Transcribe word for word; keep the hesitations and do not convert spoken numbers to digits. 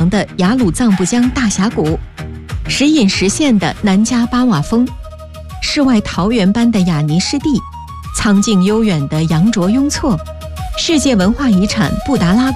的雅鲁藏布江大峡谷，时隐时现的南迦巴瓦峰，世外桃源般的雅尼湿地，苍劲悠远的羊卓雍措，世界文化遗产布达拉